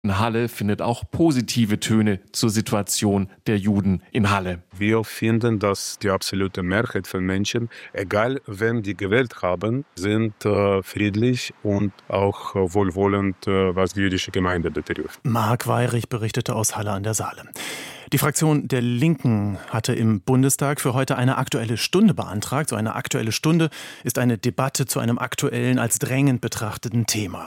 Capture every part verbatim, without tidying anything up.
In Halle findet auch positive Töne zur Situation der Juden in Halle. Wir finden, dass die absolute Mehrheit von Menschen, egal wem die gewählt haben, sind äh, friedlich und auch äh, wohlwollend, äh, was die jüdische Gemeinde betrifft. Marc Weyrich berichtete aus Halle an der Saale. Die Fraktion der Linken hatte im Bundestag für heute eine Aktuelle Stunde beantragt. So eine Aktuelle Stunde ist eine Debatte zu einem aktuellen, als drängend betrachteten Thema.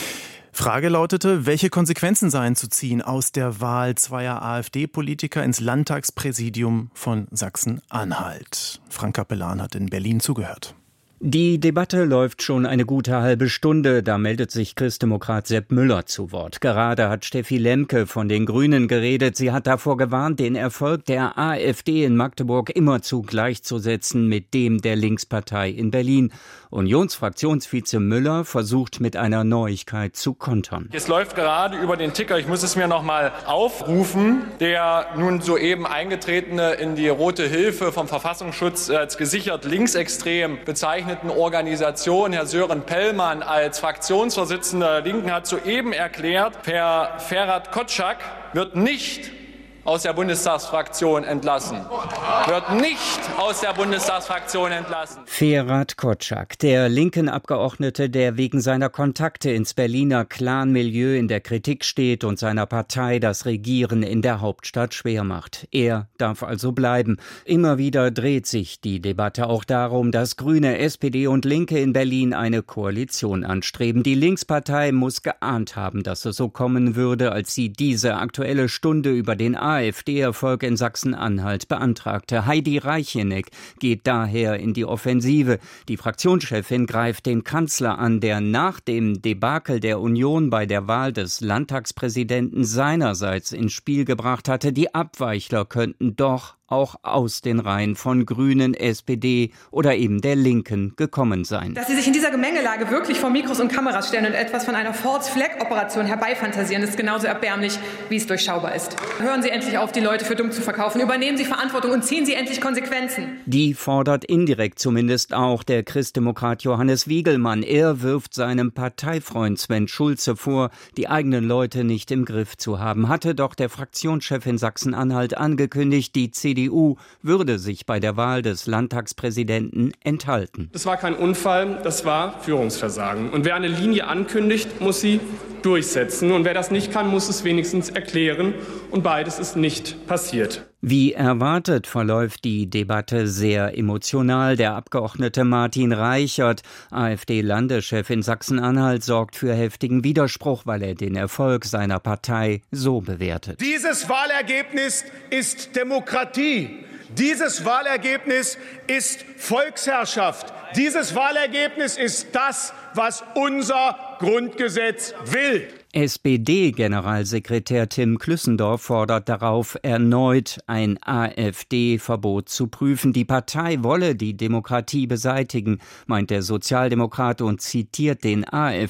Frage lautete, welche Konsequenzen seien zu ziehen aus der Wahl zweier AfD-Politiker ins Landtagspräsidium von Sachsen-Anhalt? Frank Capellan hat in Berlin zugehört. Die Debatte läuft schon eine gute halbe Stunde. Da meldet sich Christdemokrat Sepp Müller zu Wort. Gerade hat Steffi Lemke von den Grünen geredet. Sie hat davor gewarnt, den Erfolg der AfD in Magdeburg immerzu gleichzusetzen mit dem der Linkspartei in Berlin. Unionsfraktionsvize Müller versucht mit einer Neuigkeit zu kontern. Es läuft gerade über den Ticker, ich muss es mir noch mal aufrufen, der nun soeben eingetretene in die Rote Hilfe vom Verfassungsschutz als gesichert linksextrem bezeichneten Organisation, Herr Sören Pellmann als Fraktionsvorsitzender der Linken, hat soeben erklärt, Herr Ferhat Kotschak wird nicht aus der Bundestagsfraktion entlassen. Wird nicht aus der Bundestagsfraktion entlassen. Ferhat Kotschak, der linken Abgeordnete, der wegen seiner Kontakte ins Berliner Clan-Milieu in der Kritik steht und seiner Partei das Regieren in der Hauptstadt schwer macht. Er darf also bleiben. Immer wieder dreht sich die Debatte auch darum, dass Grüne, S P D und Linke in Berlin eine Koalition anstreben. Die Linkspartei muss geahnt haben, dass es so kommen würde, als sie diese Aktuelle Stunde über den AfD-Erfolg in Sachsen-Anhalt beantragte. Heidi Reicheneck geht daher in die Offensive. Die Fraktionschefin greift den Kanzler an, der nach dem Debakel der Union bei der Wahl des Landtagspräsidenten seinerseits ins Spiel gebracht hatte, die Abweichler könnten doch auch aus den Reihen von Grünen, S P D oder eben der Linken gekommen sein. Dass Sie sich in dieser Gemengelage wirklich vor Mikros und Kameras stellen und etwas von einer False-Flag-Operation herbeifantasieren, ist genauso erbärmlich, wie es durchschaubar ist. Hören Sie endlich auf, die Leute für dumm zu verkaufen. Übernehmen Sie Verantwortung und ziehen Sie endlich Konsequenzen. Die fordert indirekt zumindest auch der Christdemokrat Johannes Wiegelmann. Er wirft seinem Parteifreund Sven Schulze vor, die eigenen Leute nicht im Griff zu haben. Hatte doch der Fraktionschef in Sachsen-Anhalt angekündigt, die C D U würde sich bei der Wahl des Landtagspräsidenten enthalten. Das war kein Unfall, das war Führungsversagen. Und wer eine Linie ankündigt, muss sie durchsetzen. Und wer das nicht kann, muss es wenigstens erklären. Und beides ist nicht passiert. Wie erwartet verläuft die Debatte sehr emotional. Der Abgeordnete Martin Reichert, AfD-Landeschef in Sachsen-Anhalt, sorgt für heftigen Widerspruch, weil er den Erfolg seiner Partei so bewertet. Dieses Wahlergebnis ist Demokratie. Dieses Wahlergebnis ist Volksherrschaft. Dieses Wahlergebnis ist das, was unser Grundgesetz will. S P D-Generalsekretär Tim Klüssendorf fordert darauf, erneut ein AfD-Verbot zu prüfen. Die Partei wolle die Demokratie beseitigen, meint der Sozialdemokrat und zitiert den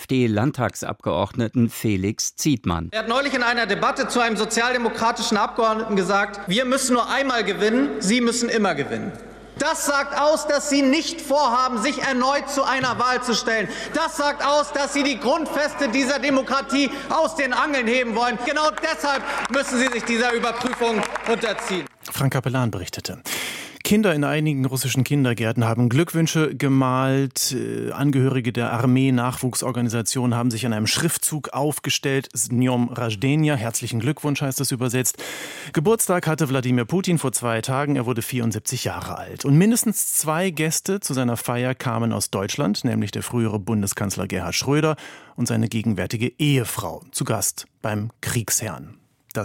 AfD-Landtagsabgeordneten Felix Zietmann. Er hat neulich in einer Debatte zu einem sozialdemokratischen Abgeordneten gesagt, wir müssen nur einmal gewinnen, Sie müssen immer gewinnen. Das sagt aus, dass Sie nicht vorhaben, sich erneut zu einer Wahl zu stellen. Das sagt aus, dass Sie die Grundfeste dieser Demokratie aus den Angeln heben wollen. Genau deshalb müssen Sie sich dieser Überprüfung unterziehen. Frank Capellan berichtete. Kinder in einigen russischen Kindergärten haben Glückwünsche gemalt. Angehörige der Armee-Nachwuchsorganisation haben sich an einem Schriftzug aufgestellt. S Dnjom Raždenia, herzlichen Glückwunsch heißt es übersetzt. Geburtstag hatte Wladimir Putin vor zwei Tagen. Er wurde vierundsiebzig Jahre alt. Und mindestens zwei Gäste zu seiner Feier kamen aus Deutschland, nämlich der frühere Bundeskanzler Gerhard Schröder und seine gegenwärtige Ehefrau, zu Gast beim Kriegsherrn.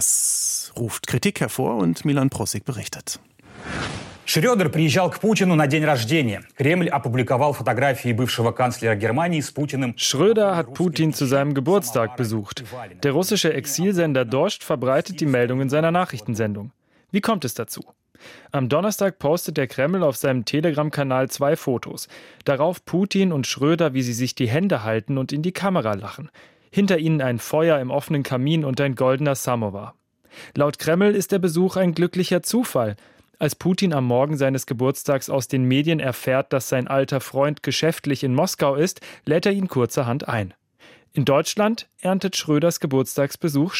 Das ruft Kritik hervor und Milan Prossig berichtet. Schröder приезжал к Путину на день рождения. Кремль опубликовал фотографии бывшего канцлера Германии с Путиным. Schröder hat Putin zu seinem Geburtstag besucht. Der russische Exilsender Dost verbreitet die Meldung in seiner Nachrichtensendung. Wie kommt es dazu? Am Donnerstag postet der Kreml auf seinem Telegram-Kanal zwei Fotos. Darauf Putin und Schröder, wie sie sich die Hände halten und in die Kamera lachen. Hinter ihnen ein Feuer im offenen Kamin und ein goldener Samowar. Laut Kreml ist der Besuch ein glücklicher Zufall. Als Putin am Morgen seines Geburtstags aus den Medien erfährt, dass sein alter Freund geschäftlich in Moskau ist, lädt er ihn kurzerhand ein. In Deutschland erntet Schröders Geburtstagsbesuch